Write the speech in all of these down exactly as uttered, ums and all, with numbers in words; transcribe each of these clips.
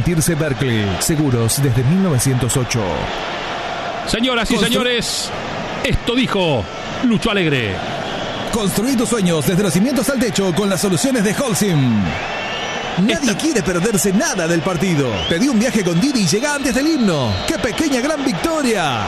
Sentirse Berkeley, seguros desde mil novecientos ocho. Señoras y Constru- señores, esto dijo Lucho Alegre. Construí tus sueños desde los cimientos al techo con las soluciones de Holcim. Nadie Esta- quiere perderse nada del partido. Pedí un viaje con Didi y llega antes del himno. ¡Qué pequeña gran victoria!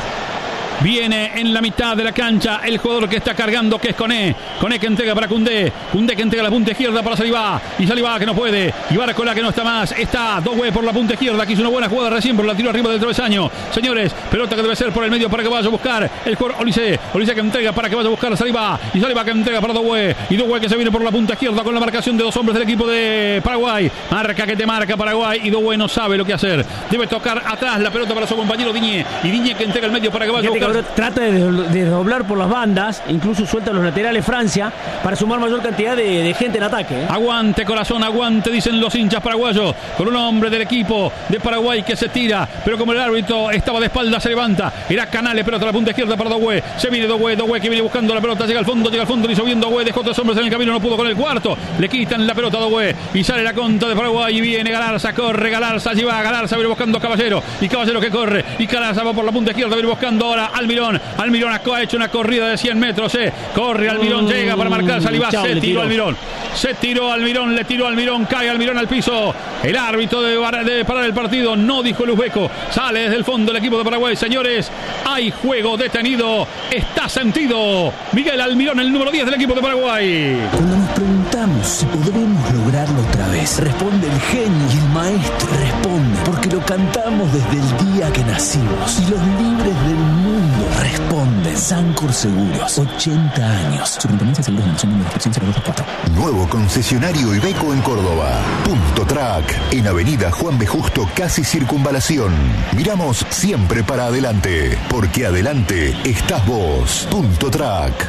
Viene en la mitad de la cancha el jugador que está cargando, que es Koné. Koné que entrega para Koundé. Koundé que entrega la punta izquierda para Saliba. Y Saliba que no puede. Y Barcola que no está más. Está Doué por la punta izquierda. Que hizo una buena jugada recién, pero la tiró arriba del travesaño. Señores, pelota que debe ser por el medio para que vaya a buscar el jugador Olise. Olise que entrega para que vaya a buscar a Saliba. Y Saliba que entrega para Doué. Y Doué que se viene por la punta izquierda con la marcación de dos hombres del equipo de Paraguay. Marca que te marca Paraguay. Y Doué no sabe lo que hacer. Debe tocar atrás la pelota para su compañero Diñé. Y Diñé que entrega el medio para que vaya a buscar. Trata de desdoblar por las bandas, incluso suelta los laterales Francia para sumar mayor cantidad de, de gente en ataque. ¿eh? Aguante corazón, aguante, dicen los hinchas paraguayos, con un hombre del equipo de Paraguay que se tira, pero como el árbitro estaba de espalda, se levanta, era Canales, pelota a la punta izquierda para Doué, se viene Doué, Doué que viene buscando la pelota, llega al fondo, llega al fondo, le hizo bien Doué, dejó tres hombres en el camino, no pudo con el cuarto, le quitan la pelota a Doué, y sale la contra de Paraguay, y viene Galarza, corre Galarza, allí va Galarza, viene buscando a Caballero, y Caballero que corre, y Galarza va por la punta izquierda, viene buscando ahora Almirón, Almirón ha hecho una corrida de cien metros, eh. corre Almirón, mm, llega para marcar Saliba, se tiró, tiró Almirón, se tiró Almirón, le tiró Almirón, cae Almirón al piso, el árbitro de, de parar el partido, no dijo el uzbeco, sale desde el fondo el equipo de Paraguay, señores, hay juego detenido, está sentido, Miguel Almirón, el número diez del equipo de Paraguay. Cuando nos preguntamos si podremos lograrlo otra vez, responde el genio y el maestro, responde, porque lo cantamos desde el día que nacimos, y los libres del mundo responden. Sancor Seguros, ochenta años. Superintendencia de Seguros de Nación, número de inscripción cero dos dos cuatro. Nuevo concesionario Iveco en Córdoba. Punto Track, en Avenida Juan B. Justo, casi Circunvalación. Miramos siempre para adelante, porque adelante estás vos. Punto Track.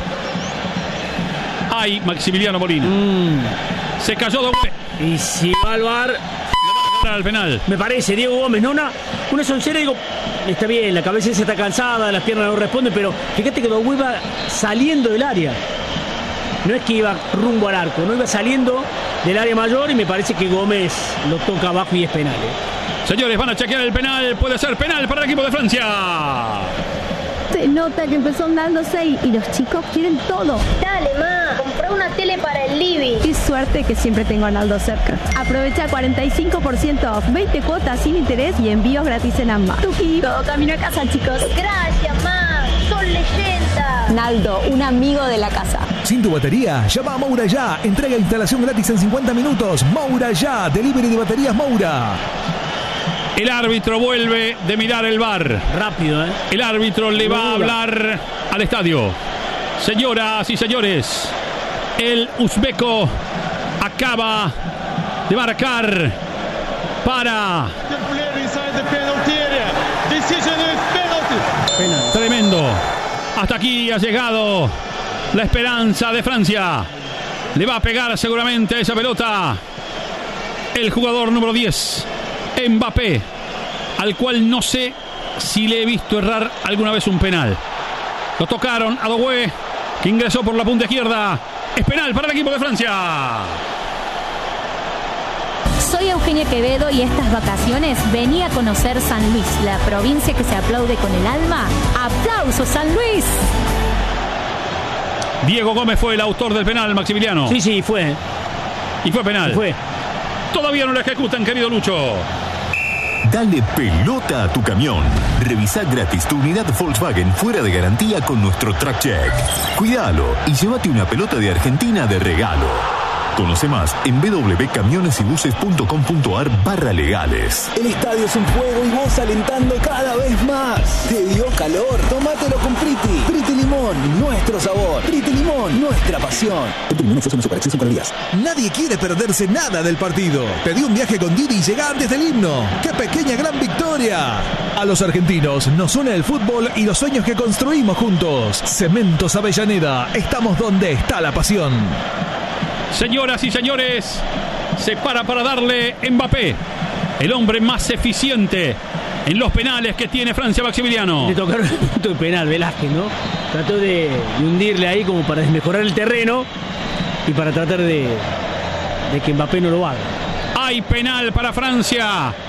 Ay, Maximiliano Molina. Mm. Se cayó Doué. Y si va al bar... al penal. Me parece, Diego Gómez, no una, una soncera, digo, está bien, la cabeza se está cansada, las piernas no responden, pero fíjate que Doué va saliendo del área. No es que iba rumbo al arco, no iba saliendo del área mayor y me parece que Gómez lo toca abajo y es penal. ¿eh? Señores, van a chequear el penal, puede ser penal para el equipo de Francia. Se nota que empezó andando seis y los chicos quieren todo. Dale, ma, compré una tele para el living. Qué suerte que siempre tengo a Naldo cerca. Aprovecha cuarenta y cinco por ciento off, veinte cuotas sin interés y envíos gratis en ambas. Tuki, todo camino a casa, chicos. Gracias, ma, son leyendas. Naldo, un amigo de la casa. Sin tu batería, llama a Moura Ya. Entrega e instalación gratis en cincuenta minutos. Moura Ya, delivery de baterías Moura. El árbitro vuelve de mirar el V A R. Rápido, ¿eh? El árbitro le va a hablar al estadio. Señoras y señores, el uzbeco acaba de marcar para... Tremendo. Hasta aquí ha llegado la esperanza de Francia. Le va a pegar seguramente a esa pelota el jugador número diez, Mbappé, al cual no sé si le he visto errar alguna vez un penal. Lo tocaron a Doué, que ingresó por la punta izquierda. Es penal para el equipo de Francia. Soy Eugenia Quevedo y estas vacaciones vení a conocer San Luis, la provincia que se aplaude con el alma. ¡Aplausos, San Luis! Diego Gómez fue el autor del penal, Maximiliano. Sí, sí, fue. Y fue penal. Fue. Todavía no lo ejecutan, querido Lucho. Dale pelota a tu camión. Revisa gratis tu unidad Volkswagen fuera de garantía con nuestro Track Check. Cuídalo y llévate una pelota de Argentina de regalo. Conoce más en w w w punto camiones y buses punto com punto a r barra legales. El estadio es un juego y vos alentando cada vez más. ¿Te dio calor? Tómatelo con Priti. Priti Limón, nuestro sabor. Priti Limón, nuestra pasión. Priti Limón ofrece una superacceso para días. Nadie quiere perderse nada del partido. Pedí un viaje con Didi y llega antes del himno. ¡Qué pequeña gran victoria! A los argentinos nos une el fútbol y los sueños que construimos juntos. Cementos Avellaneda, estamos donde está la pasión. Señoras y señores, se para para darle Mbappé, el hombre más eficiente en los penales que tiene Francia, Maximiliano. Le tocaron el punto de penal, Velázquez, ¿no? Trató de, de hundirle ahí como para desmejorar el terreno y para tratar de, de que Mbappé no lo haga. Hay penal para Francia.